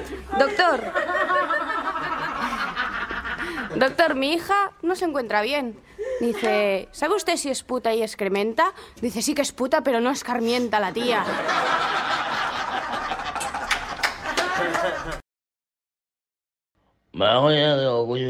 Doctor. Doctor, mi hija no se encuentra bien. Dice, ¿sabe usted si es puta y excrementa? Dice, sí que es puta, pero no escarmienta la tía. Me hago ya de orgullo.